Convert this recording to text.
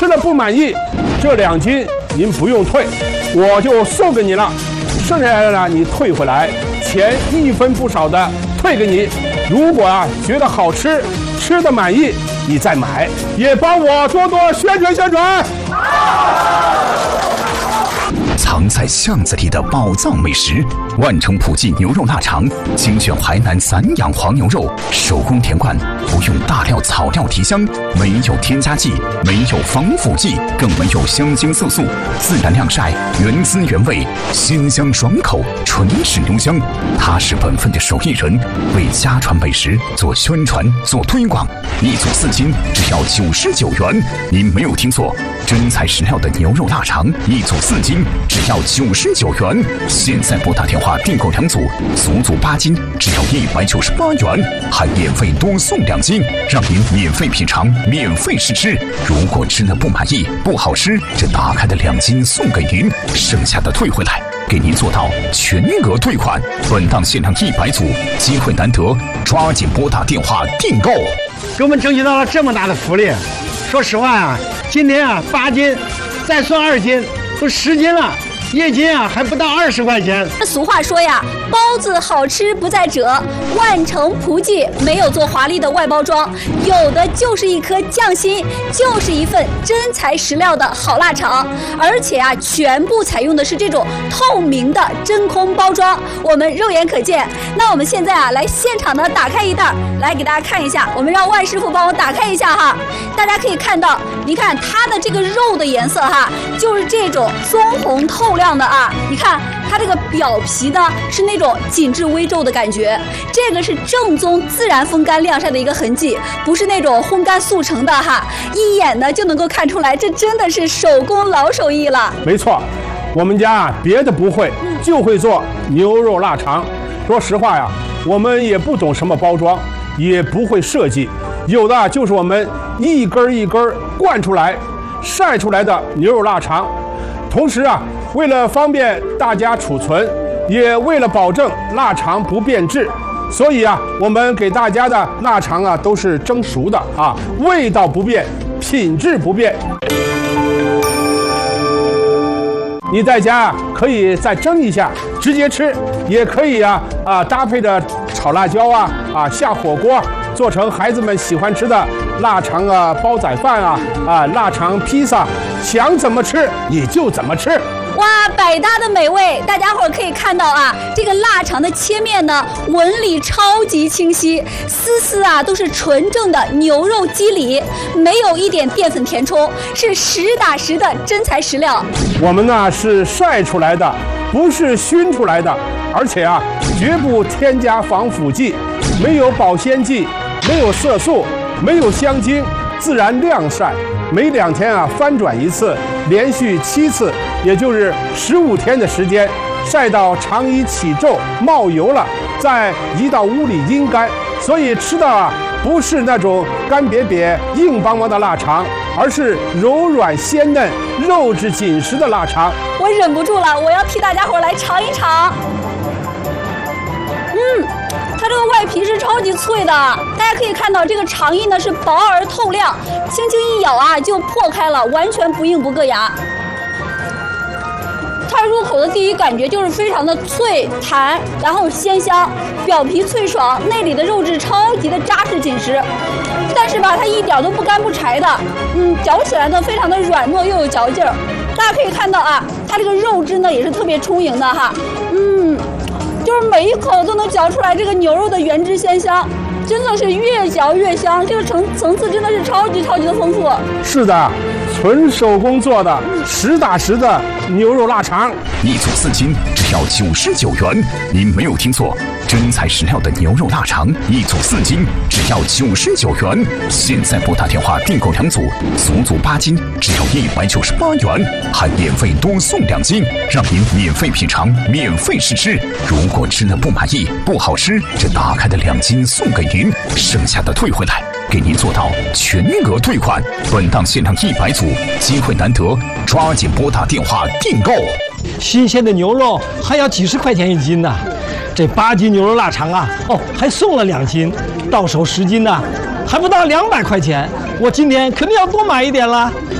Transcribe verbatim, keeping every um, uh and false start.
了不满意，这两斤您不用退，我就送给你了。剩下来的呢，你退回来，钱一分不少的退给你。如果啊觉得好吃，吃的满意，你再买，也帮我多多宣传宣传。 藏在巷子里的宝藏美食，万城普记牛肉腊肠，精选淮南散养黄牛肉，手工填灌，不用大料草料提香，没有添加剂，没有防腐剂，更没有香精色素，自然晾晒，原汁原味，鲜香爽口，纯是浓香。他是本分的手艺人，为家传美食做宣传做推广，一组四斤只要九十九元，您没有听错，真材实料的牛肉腊肠，一组四斤只要九十九元。现在拨打电话订购两组，足足八斤只要一百九十八元，还免费多送两斤，让您免费品尝，免费试吃。如果吃了不满意不好吃，这打开的两斤送给您，剩下的退回来，给您做到全额退款。本档限量一百组，机会难得，抓紧拨打电话订购。 给我们争取到了这么大的福利，说实话啊，今天啊八斤，再算二斤，都十斤了。一斤啊还不到二十块钱。 俗话说呀，包子好吃不在褶，万城普记没有做华丽的外包装，有的就是一颗匠心，就是一份真材实料的好腊肠。而且啊，全部采用的是这种透明的真空包装，我们肉眼可见。那我们现在啊，来现场的打开一袋，来给大家看一下。我们让万师傅帮我打开一下哈，大家可以看到，你看它的这个肉的颜色哈，就是这种棕红透亮的啊。你看它这个表皮呢是那种紧致微皱的感觉，这个是正宗自然风干晾晒的一个痕迹，不是那种烘干速成的哈，一眼呢就能够看出来，这真的是手工老手艺了。 没错，我们家啊别的不会，就会做牛肉腊肠。说实话呀，我们也不懂什么包装，也不会设计，有的就是我们一根一根灌出来晒出来的牛肉腊肠。同时啊，为了方便大家储存，也为了保证腊肠不变质，所以啊，我们给大家的腊肠啊都是蒸熟的啊，味道不变，品质不变。你在家啊可以再蒸一下，直接吃，也可以啊啊搭配着炒辣椒啊啊下火锅，做成孩子们喜欢吃的腊肠啊煲仔饭啊啊腊肠披萨，想怎么吃你就怎么吃。 哇，百搭的美味！大家伙儿可以看到啊，这个腊肠的切面呢，纹理超级清晰，丝丝啊都是纯正的牛肉肌理，没有一点淀粉填充，是实打实的真材实料。 我们呢是晒出来的，不是熏出来的，而且啊绝不添加防腐剂，没有保鲜剂，没有色素，没有香精，自然晾晒。每两天啊翻转一次，连续七次，也就是十五天的时间，晒到肠衣起皱冒油了，再移到屋里阴干。所以吃到啊不是那种干瘪瘪硬邦邦的腊肠，而是柔软鲜嫩肉质紧实的腊肠。 我忍不住了，我要替大家伙来尝一尝。嗯，它这个外皮是超级脆的，大家可以看到这个肠衣呢是薄而透亮，轻轻一咬啊就破开了，完全不硬不硌牙。它入口的第一感觉就是非常的脆弹，然后鲜香，表皮脆爽，内里的肉质超级的扎实紧实，但是吧它一点都不干不柴的，嗯，嚼起来呢非常的软糯又有嚼劲儿。大家可以看到啊，它这个肉汁呢也是特别充盈的哈，嗯。就是每一口都能嚼出来这个牛肉的原汁鲜香，真的是越嚼越香，这个层层次真的是超级超级的丰富。 是的，纯手工做的，实打实的牛肉腊肠， 一组四斤只要九十九元，您没有听错，真材实料的牛肉腊肠，一组四斤只要九十九元。现在拨打电话订购两组，足足八斤只要一百九十八元，还免费多送两斤，让您免费品尝，免费试吃。如果吃了不满意不好吃，这打开的两斤送给您，剩下的退回来，给您做到全额退款。本档限量一百组，机会难得，抓紧拨打电话订购。 新鲜的牛肉还要几十块钱一斤呢，这八斤牛肉腊肠啊，哦，还送了两斤，到手十斤呢，还不到两百块钱。我今天肯定要多买一点了。